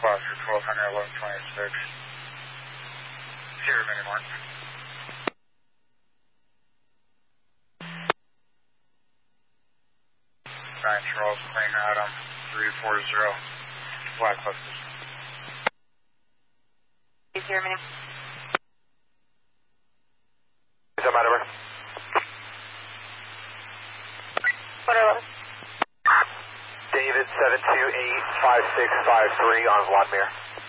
Oscar 1200, 1126. Here, Mini Mark. 9 Charles, Queen Adam, 340, Black Buses. Is here, Mini? Is that my number? What are those? David 7285653 on Vladimir.